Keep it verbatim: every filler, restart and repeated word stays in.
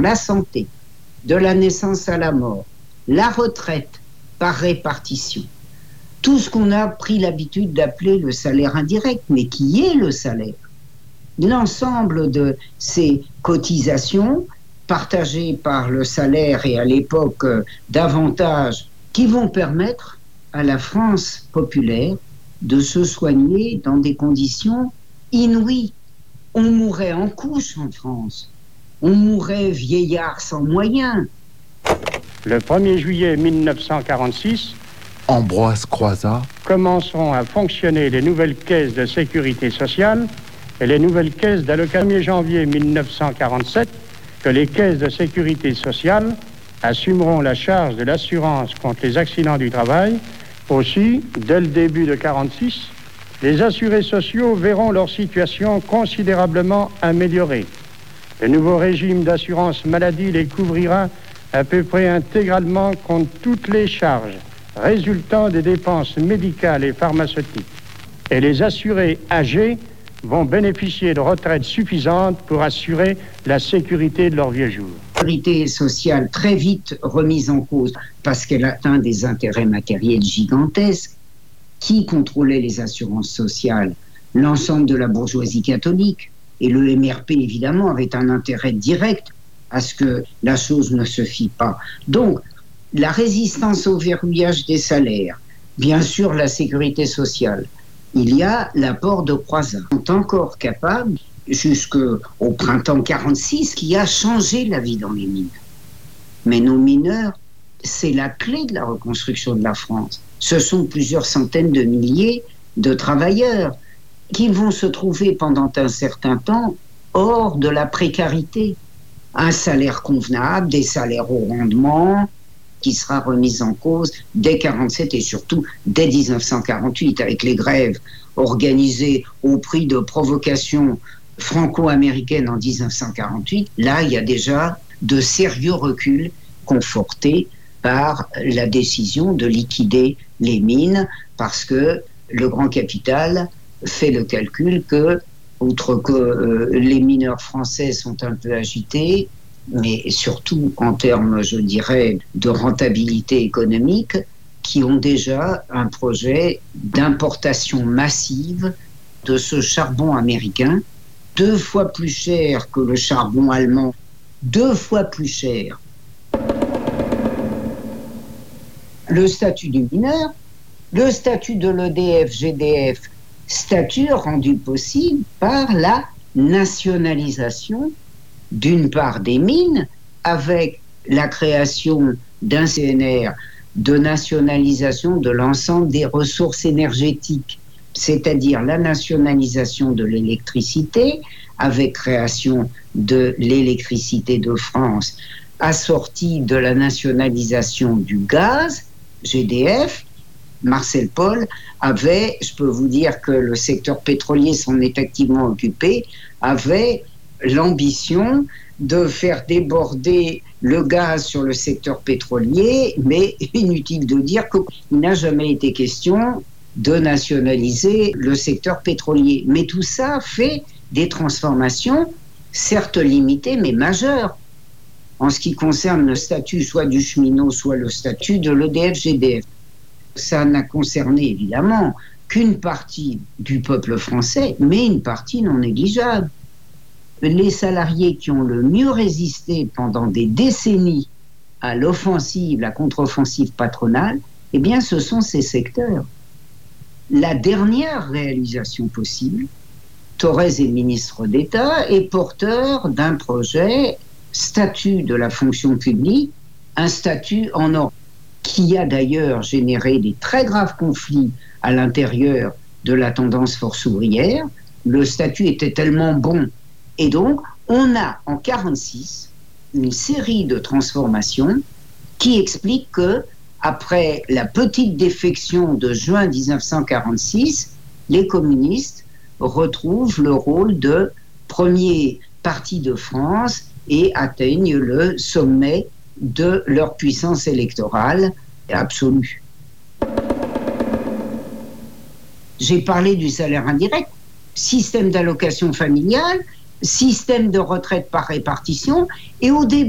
la santé, de la naissance à la mort, la retraite par répartition, tout ce qu'on a pris l'habitude d'appeler le salaire indirect, mais qui est le salaire. L'ensemble de ces cotisations partagées par le salaire et à l'époque euh, davantage, qui vont permettre à la France populaire de se soigner dans des conditions inouïes. On mourrait en couches en France, on mourrait vieillard sans moyens. Le premier juillet mille neuf cent quarante-six, Ambroise Croizat, commenceront à fonctionner les nouvelles caisses de sécurité sociale et les nouvelles caisses d'allocation. premier janvier mille neuf cent quarante-sept, que les caisses de sécurité sociale assumeront la charge de l'assurance contre les accidents du travail. Aussi, dès le début de quarante-six, les assurés sociaux verront leur situation considérablement améliorée. Le nouveau régime d'assurance maladie les couvrira à peu près intégralement contre toutes les charges résultant des dépenses médicales et pharmaceutiques. Et les assurés âgés vont bénéficier de retraites suffisantes pour assurer la sécurité de leurs vieux jours. La sécurité sociale très vite remise en cause parce qu'elle atteint des intérêts matériels gigantesques. Qui contrôlait les assurances sociales? L'ensemble de la bourgeoisie catholique. Et le M R P, évidemment, avait un intérêt direct à ce que la chose ne se fît pas. Donc, la résistance au verrouillage des salaires, bien sûr la sécurité sociale, il y a l'apport de Croizat. Ils sont encore capables, jusqu'au printemps quarante-six, qui a changé la vie dans les mines. Mais nos mineurs, c'est la clé de la reconstruction de la France. Ce sont plusieurs centaines de milliers de travailleurs qui vont se trouver pendant un certain temps hors de la précarité. Un salaire convenable, des salaires au rendement, qui sera remise en cause dès quarante-sept et surtout dès dix-neuf cent quarante-huit, avec les grèves organisées au prix de provocations franco-américaines en dix-neuf cent quarante-huit. Là, il y a déjà de sérieux reculs confortés par la décision de liquider les mines, parce que le grand capital fait le calcul que, outre que euh, les mineurs français sont un peu agités, mais surtout en termes, je dirais, de rentabilité économique, qui ont déjà un projet d'importation massive de ce charbon américain, deux fois plus cher que le charbon allemand, deux fois plus cher. Le statut du mineur, le statut de l'E D F G D F, statut rendu possible par la nationalisation d'une part des mines, avec la création d'un C N R de nationalisation de l'ensemble des ressources énergétiques, c'est-à-dire la nationalisation de l'électricité, avec création de l'électricité de France, assortie de la nationalisation du gaz, G D F. Marcel Paul avait, je peux vous dire que le secteur pétrolier s'en est activement occupé, avait l'ambition de faire déborder le gaz sur le secteur pétrolier, mais inutile de dire qu'il n'a jamais été question de nationaliser le secteur pétrolier. Mais tout ça fait des transformations, certes limitées, mais majeures, en ce qui concerne le statut soit du cheminot, soit le statut de l'E D F G D F. Ça n'a concerné évidemment qu'une partie du peuple français, mais une partie non négligeable. Les salariés qui ont le mieux résisté pendant des décennies à l'offensive, la contre-offensive patronale, eh bien ce sont ces secteurs. La dernière réalisation possible, Thorez est ministre d'État, est porteur d'un projet statut de la fonction publique, un statut en or, qui a d'ailleurs généré des très graves conflits à l'intérieur de la tendance force ouvrière. Le statut était tellement bon. Et donc, on a en quarante-six une série de transformations qui expliquent que, après la petite défection de juin dix-neuf cent quarante-six, les communistes retrouvent le rôle de premier parti de France et atteignent le sommet de leur puissance électorale absolue. J'ai parlé du salaire indirect, système d'allocation familiale, système de retraite par répartition, et au début